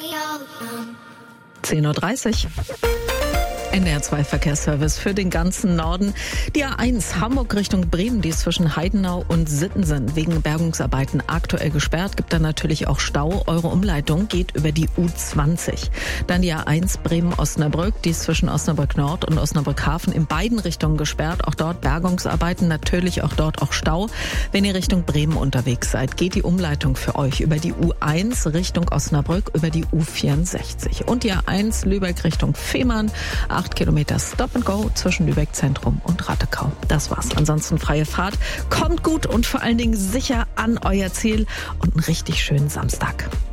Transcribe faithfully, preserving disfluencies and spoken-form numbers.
zehn Uhr dreißig. N D R zwei Verkehrsservice für den ganzen Norden. Die A eins Hamburg Richtung Bremen, die ist zwischen Heidenau und Sittensen wegen Bergungsarbeiten aktuell gesperrt. Gibt dann natürlich auch Stau. Eure Umleitung geht über die U zwanzig. Dann die A eins Bremen-Osnabrück, die ist zwischen Osnabrück Nord und Osnabrück Hafen in beiden Richtungen gesperrt. Auch dort Bergungsarbeiten, natürlich auch dort auch Stau. Wenn ihr Richtung Bremen unterwegs seid, geht die Umleitung für euch über die U eins Richtung Osnabrück über die U vierundsechzig. Und die A eins Lübeck Richtung Fehmarn, acht Kilometer Stop and Go zwischen Lübeck Zentrum und Rattekau. Das war's. Ansonsten freie Fahrt. Kommt gut und vor allen Dingen sicher an euer Ziel und einen richtig schönen Samstag.